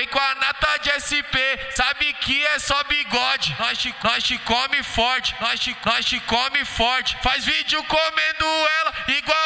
vem com a nata de SP, sabe que é só bigode. Nós te come forte, nós te come forte. Faz vídeo comendo ela igual